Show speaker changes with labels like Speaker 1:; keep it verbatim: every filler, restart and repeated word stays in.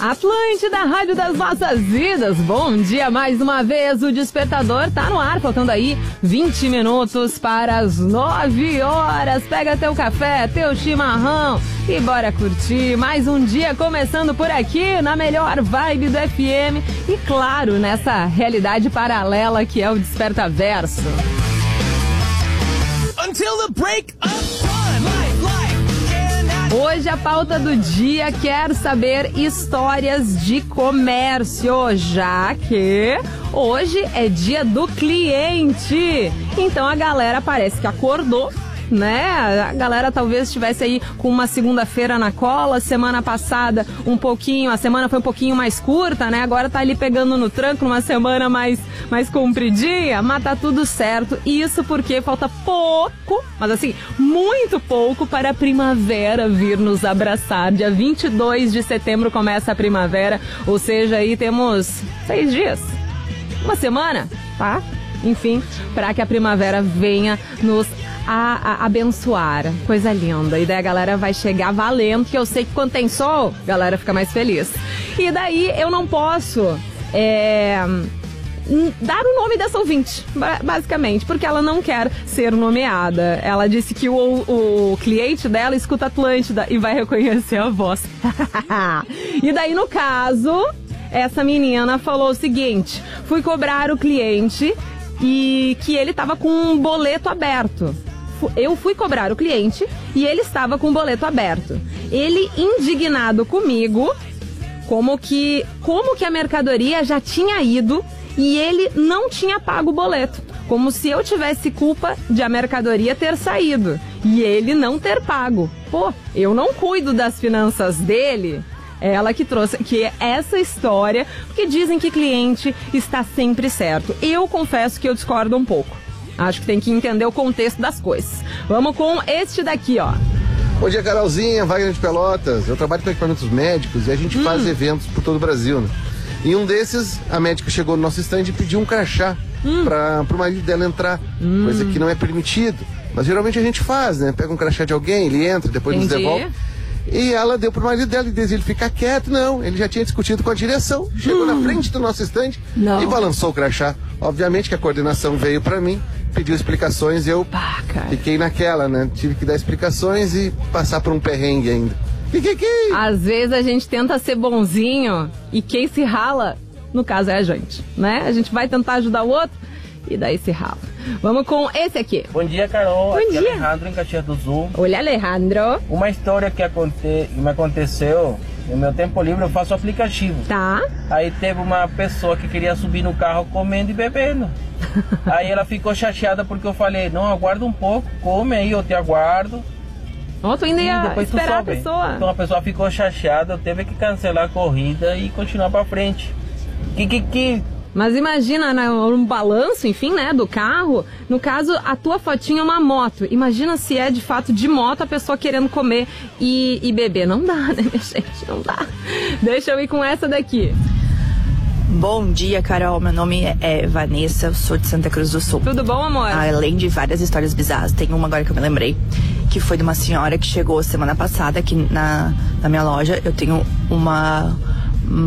Speaker 1: Atlântida, rádio das nossas vidas. Bom dia mais uma vez. O despertador tá no ar, faltando aí vinte minutos para as nove horas. Pega teu café, teu chimarrão e bora curtir. Mais um dia começando por aqui, na melhor vibe do F M. E claro, nessa realidade paralela que é o Despertaverso. Until the break of time, life, life. Hoje a pauta do dia quer saber histórias de comércio, já que hoje é dia do cliente. Então a galera parece que acordou, né? A galera talvez estivesse aí com uma segunda-feira na cola, semana passada um pouquinho, a semana foi um pouquinho mais curta, né? Agora tá ali pegando no tranco, numa semana mais, mais compridinha, mas tá tudo certo. Isso porque falta pouco, mas assim, muito pouco para a primavera vir nos abraçar. Dia vinte e dois de setembro começa a primavera, ou seja, aí temos seis dias, uma semana, tá? Enfim, para que a primavera venha nos a, a abençoar. Coisa linda. E daí a galera vai chegar valendo, que eu sei que quando tem sol, a galera fica mais feliz. E daí eu não posso é, dar o nome dessa ouvinte, basicamente, porque ela não quer ser nomeada. Ela disse que o, o cliente dela escuta Atlântida e vai reconhecer a voz. E daí, no caso, essa menina falou o seguinte: fui cobrar o cliente e que ele estava com um boleto aberto. Eu fui cobrar o cliente e ele estava com o boleto aberto. Ele, indignado comigo, como que, como que a mercadoria já tinha ido e ele não tinha pago o boleto. Como se eu tivesse culpa de a mercadoria ter saído e ele não ter pago. Pô, eu não cuido das finanças dele. Ela que trouxe que essa história, porque dizem que cliente está sempre certo. Eu confesso que eu discordo um pouco. Acho que tem que entender o contexto das coisas. Vamos com este daqui, ó.
Speaker 2: Bom dia, Carolzinha, Wagner de Pelotas. Eu trabalho com equipamentos médicos e a gente hum. faz eventos por todo o Brasil, né? Em um desses, a médica chegou no nosso stand e pediu um crachá hum. para o marido dela entrar, hum. coisa que não é permitido. Mas geralmente a gente faz, né? Pega um crachá de alguém, ele entra, depois Entendi. nos devolve. E ela deu pro marido dela e disse ele ficar quieto. Não, ele já tinha discutido com a direção. Chegou hum. na frente do nosso stand não. e balançou o crachá. Obviamente que a coordenação veio pra mim, pediu explicações e eu Pá, fiquei naquela, né? Tive que dar explicações e passar por um perrengue ainda. Que, que, que?
Speaker 1: Às vezes a gente tenta ser bonzinho e quem se rala, no caso é a gente, né? A gente vai tentar ajudar o outro e daí se rala. Vamos com esse aqui.
Speaker 3: Bom dia, Carol.
Speaker 1: Bom
Speaker 3: aqui
Speaker 1: dia.
Speaker 3: É Alejandro, em Caxias do Sul.
Speaker 1: Olha, Alejandro.
Speaker 3: Uma história que aconte... me aconteceu, no meu tempo livre eu faço aplicativo.
Speaker 1: Tá.
Speaker 3: Aí teve uma pessoa que queria subir no carro comendo e bebendo. Aí ela ficou chateada porque eu falei, não, aguarda um pouco, come aí, eu te aguardo.
Speaker 1: Ó, tu ainda ia esperar a pessoa.
Speaker 3: Então a pessoa ficou chateada, eu teve que cancelar a corrida e continuar pra frente. Que, que, que...
Speaker 1: Mas imagina, né, um balanço, enfim, né, do carro. No caso, a tua fotinha é uma moto. Imagina se é de fato de moto a pessoa querendo comer e, e beber. Não dá, né, minha gente? Não dá. Deixa eu ir com essa daqui.
Speaker 4: Bom dia, Carol. Meu nome é Vanessa, eu sou de Santa Cruz do Sul.
Speaker 1: Tudo bom, amor?
Speaker 4: Além de várias histórias bizarras, tem uma agora que eu me lembrei, que foi de uma senhora que chegou semana passada aqui na, na minha loja. Eu tenho uma...